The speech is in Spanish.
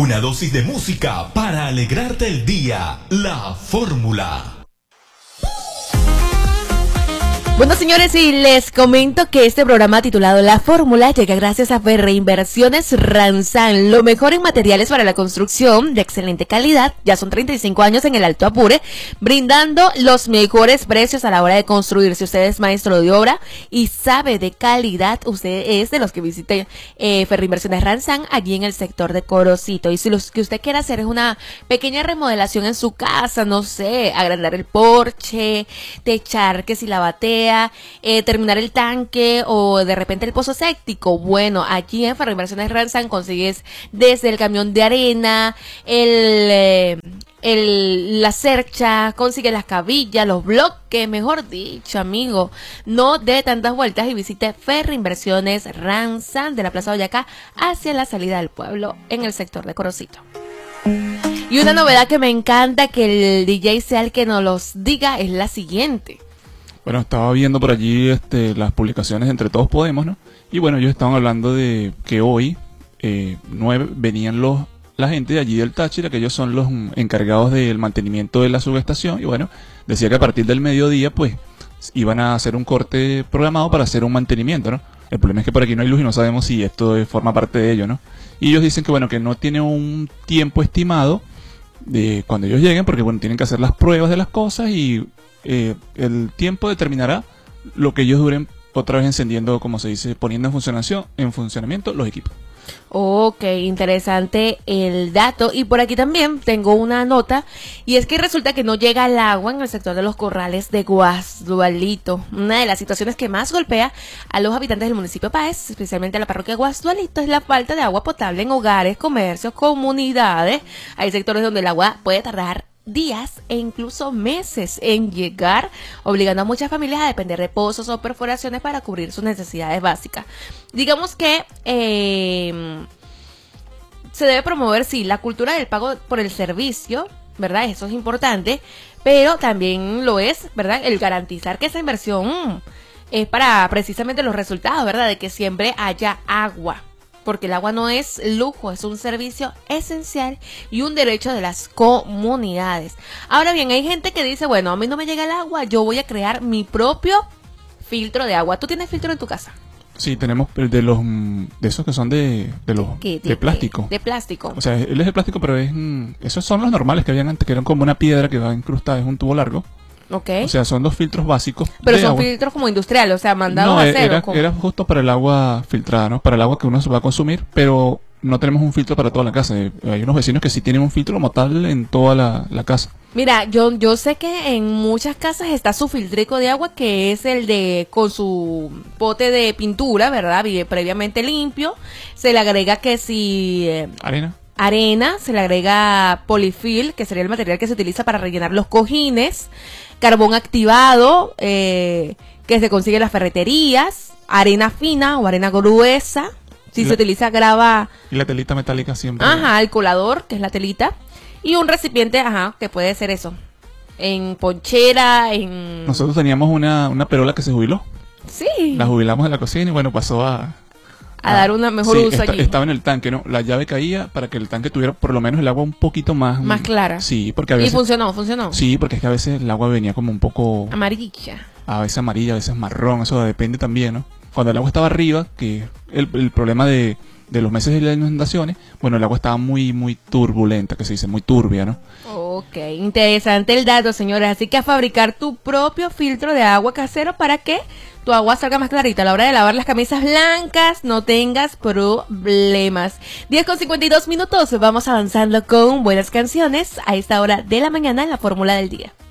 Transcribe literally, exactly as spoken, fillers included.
Una dosis de música para alegrarte el día. La Fórmula. Bueno, señores, y les comento que este programa titulado La Fórmula llega gracias a Ferreinversiones Ranzán, lo mejor en materiales para la construcción de excelente calidad. Ya son treinta y cinco años en el Alto Apure, brindando los mejores precios a la hora de construir. Si usted es maestro de obra y sabe de calidad, usted es de los que visite eh, Ferreinversiones Ranzán allí en el sector de Corocito. Y si lo que usted quiere hacer es una pequeña remodelación en su casa, no sé, agrandar el porche, techar que si la batea, Eh, terminar el tanque o de repente el pozo séptico, bueno, aquí en Ferreinversiones Ranzán consigues desde el camión de arena, el, eh, el la cercha, consigues las cabillas, los bloques, mejor dicho, amigo, no dé tantas vueltas y visite Ferreinversiones Ranzán de la Plaza Boyacá hacia la salida del pueblo en el sector de Corocito. Y una novedad que me encanta que el D J sea el que nos los diga es la siguiente. Bueno, estaba viendo por allí este, las publicaciones de Entre Todos Podemos, ¿no? Y bueno, ellos estaban hablando de que hoy eh, nueve venían los la gente de allí del Táchira, que ellos son los encargados del mantenimiento de la subestación. Y bueno, decía que a partir del mediodía, pues, iban a hacer un corte programado para hacer un mantenimiento, ¿no? El problema es que por aquí no hay luz y no sabemos si esto forma parte de ello, ¿no? Y ellos dicen que, bueno, que no tiene un tiempo estimado de cuando ellos lleguen, porque, bueno, tienen que hacer las pruebas de las cosas y Eh, el tiempo determinará lo que ellos duren otra vez encendiendo, como se dice, poniendo en funcionación, en funcionamiento los equipos. Ok, interesante el dato. Y por aquí también tengo una nota, y es que resulta que no llega el agua en el sector de los corrales de Guasdualito. Una de las situaciones que más golpea a los habitantes del municipio de Páez, especialmente a la parroquia de Guasdualito, es la falta de agua potable en hogares, comercios, comunidades. Hay sectores donde el agua puede tardar días e incluso meses en llegar, obligando a muchas familias a depender de pozos o perforaciones para cubrir sus necesidades básicas. Digamos que eh, se debe promover, sí, la cultura del pago por el servicio, ¿verdad? Eso es importante, pero también lo es, ¿verdad?, el garantizar que esa inversión es para precisamente los resultados, ¿verdad?, de que siempre haya agua. Porque el agua no es lujo, es un servicio esencial y un derecho de las comunidades. Ahora bien, hay gente que dice, bueno, a mí no me llega el agua, yo voy a crear mi propio filtro de agua. ¿Tú tienes filtro en tu casa? Sí, tenemos de los de esos que son de de los ¿Qué? de, de plástico. De, de plástico. O sea, él es de plástico, pero es esos son los normales que habían antes, que eran como una piedra que va incrustada, es un tubo largo. Okay. O sea, son dos filtros básicos. Pero son agua. filtros como industriales, o sea, mandados no, a cero. Era, como... era justo para el agua filtrada, ¿no? Para el agua que uno se va a consumir, pero no tenemos un filtro para toda la casa. Hay unos vecinos que sí tienen un filtro como tal en toda la, la casa. Mira, yo yo sé que en muchas casas está su filtrico de agua, que es el de con su pote de pintura, ¿verdad? Previamente limpio. Se le agrega que si... Eh, arena. Arena, se le agrega polifil, que sería el material que se utiliza para rellenar los cojines. Carbón activado, eh, que se consigue en las ferreterías. Arena fina o arena gruesa. Si la, se utiliza grava... Y la telita metálica siempre. Ajá, el colador, que es la telita. Y un recipiente, ajá, que puede ser eso. En ponchera, en... Nosotros teníamos una, una perola que se jubiló. Sí. La jubilamos de la cocina y bueno, pasó a... A, a dar una mejor sí, uso esta, allí. Estaba en el tanque, ¿no? La llave caía para que el tanque tuviera por lo menos el agua un poquito más... Más clara. Sí, porque a veces... Y funcionó, funcionó. Sí, porque es que a veces el agua venía como un poco... Amarilla. A veces amarilla, a veces marrón, eso depende también, ¿no? Cuando el agua estaba arriba, que el, el problema de, de los meses de las inundaciones, bueno, el agua estaba muy, muy turbulenta, que se dice, muy turbia, ¿no? Ok, interesante el dato, señores. Así que a fabricar tu propio filtro de agua casero para que tu agua salga más clarita. A la hora de lavar las camisas blancas no tengas problemas. diez con cincuenta y dos minutos. Vamos avanzando con buenas canciones a esta hora de la mañana en la Fórmula del Día.